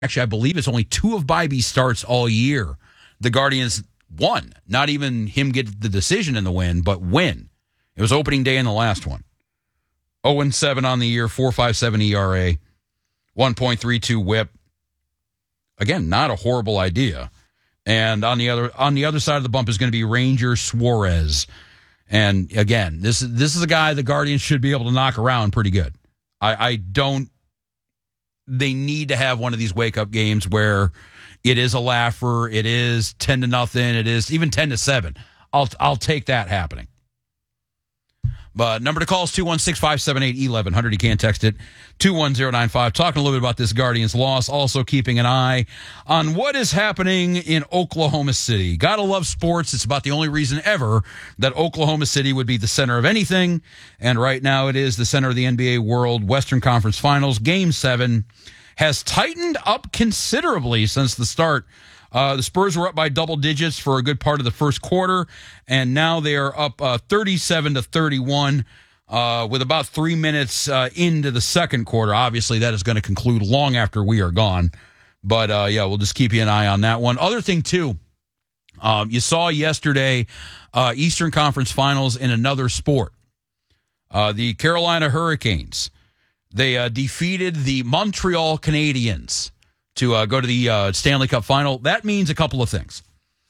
Actually, I believe it's only 2 of Bibee starts all year. The Guardians won. Not even him get the decision in the win, but win. It was opening day in the last one. 0-7 on the year, 4.57 ERA, 1.32 WHIP. Again, not a horrible idea. And on the other side of the bump is going to be Ranger Suarez. And again, this is a guy the Guardians should be able to knock around pretty good. They need to have one of these wake-up games where it is a laugher, it is 10-0, it is even 10-7. I'll take that happening. But number to call is 216-578-1100. You can text it, 21095. Talking a little bit about this Guardians loss, also keeping an eye on what is happening in Oklahoma City. Gotta love sports. It's about the only reason ever that Oklahoma City would be the center of anything. And right now it is the center of the NBA World Western Conference Finals. Game 7 has tightened up considerably since the start. The Spurs were up by double digits for a good part of the first quarter, and now they are up 37-31 with about 3 minutes into the second quarter. Obviously, that is going to conclude long after we are gone. But, we'll just keep you an eye on that one. Other thing, too, you saw yesterday Eastern Conference Finals in another sport. The Carolina Hurricanes, they defeated the Montreal Canadiens to go to the Stanley Cup Final. That means a couple of things.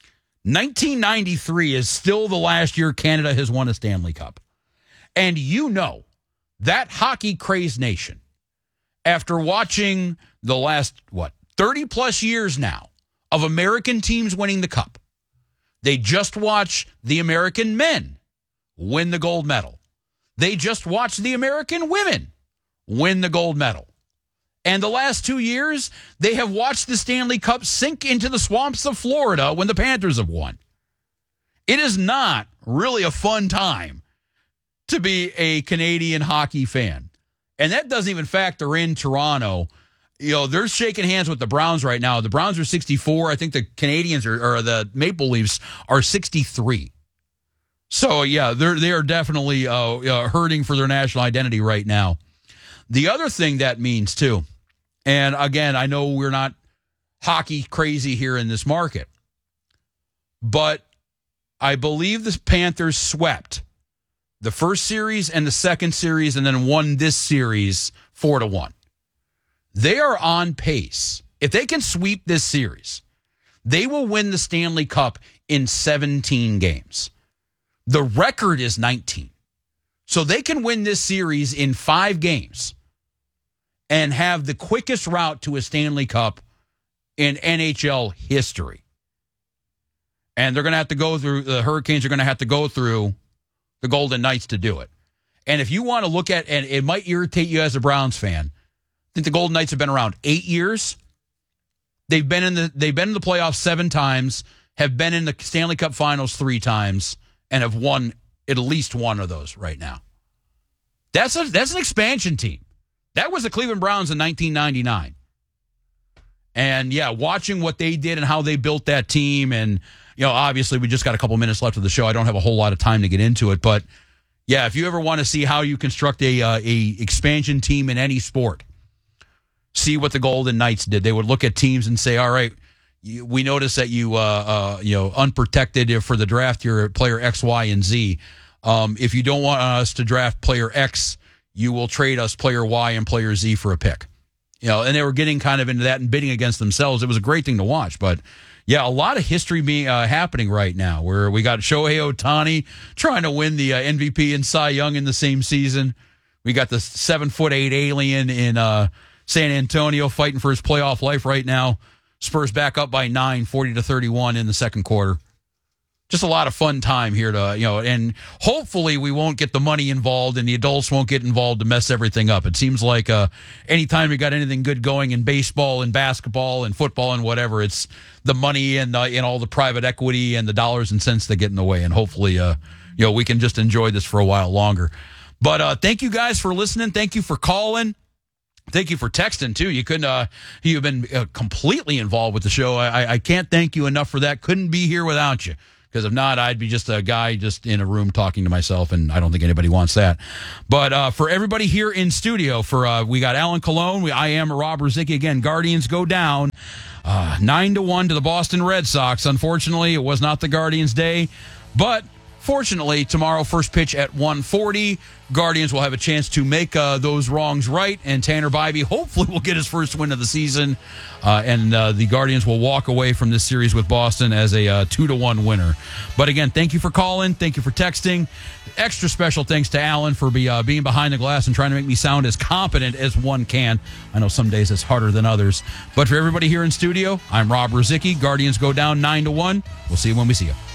1993 is still the last year Canada has won a Stanley Cup. And you know that hockey-crazed nation, after watching the last, 30-plus years now of American teams winning the Cup, they just watched the American men win the gold medal. They just watched the American women win the gold medal. And the last 2 years, they have watched the Stanley Cup sink into the swamps of Florida when the Panthers have won. It is not really a fun time to be a Canadian hockey fan. And that doesn't even factor in Toronto. You know, they're shaking hands with the Browns right now. The Browns are 64. I think the Canadians or the Maple Leafs are 63. So, yeah, they are definitely hurting for their national identity right now. The other thing that means, too, and again, I know we're not hockey crazy here in this market, but I believe the Panthers swept the first series and the second series and then won this series 4-1. They are on pace. If they can sweep this series, they will win the Stanley Cup in 17 games. The record is 19. So they can win this series in 5 games and have the quickest route to a Stanley Cup in NHL history. And they're going to have to go through, the Hurricanes are going to have to go through the Golden Knights to do it. And if you want to look at, and it might irritate you as a Browns fan, I think the Golden Knights have been around 8 years. They've been in the playoffs 7 times, have been in the Stanley Cup Finals 3 times, and have won at least one of those right now. That's an expansion team. That was the Cleveland Browns in 1999. And, yeah, watching what they did and how they built that team, and, you know, obviously we just got a couple minutes left of the show. I don't have a whole lot of time to get into it. But, yeah, if you ever want to see how you construct a expansion team in any sport, see what the Golden Knights did. They would look at teams and say, all right, we notice that you unprotected for the draft, you're player X, Y, and Z. If you don't want us to draft player X, you will trade us player Y and player Z for a pick. You know, and they were getting kind of into that and bidding against themselves. It was a great thing to watch. But, yeah, a lot of history being happening right now where we got Shohei Ohtani trying to win the MVP and Cy Young in the same season. We got the 7'8" alien in San Antonio fighting for his playoff life right now. Spurs back up by 9, 40-31 in the second quarter. Just a lot of fun time here to, and hopefully we won't get the money involved and the adults won't get involved to mess everything up. It seems like anytime we got anything good going in baseball and basketball and football and whatever, it's the money and all the private equity and the dollars and cents that get in the way. And hopefully, we can just enjoy this for a while longer. But thank you guys for listening. Thank you for calling. Thank you for texting, too. You've been completely involved with the show. I can't thank you enough for that. Couldn't be here without you. Because if not, I'd be just a guy just in a room talking to myself, and I don't think anybody wants that. But for everybody here in studio, we got Alan Colon. I am Rob Ruzicki. Again, Guardians go down 9-1 to the Boston Red Sox. Unfortunately, it was not the Guardians' day, but fortunately, tomorrow, first pitch at 1:40. Guardians will have a chance to make those wrongs right, and Tanner Bybee hopefully will get his first win of the season, and the Guardians will walk away from this series with Boston as a 2-1 winner. But again, thank you for calling. Thank you for texting. Extra special thanks to Alan for being behind the glass and trying to make me sound as competent as one can. I know some days it's harder than others. But for everybody here in studio, I'm Rob Ruzicki. Guardians go down 9-1. We'll see you when we see you.